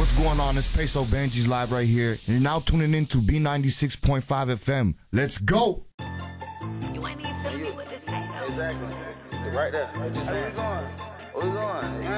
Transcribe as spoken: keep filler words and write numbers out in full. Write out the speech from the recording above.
what's going on? It's Peso Benji's live right here. And you're now tuning in to B ninety-six point five F M. Let's go! You ain't even telling me what to say, though. Exactly. Right there. What you saying? Where we going? Where we going?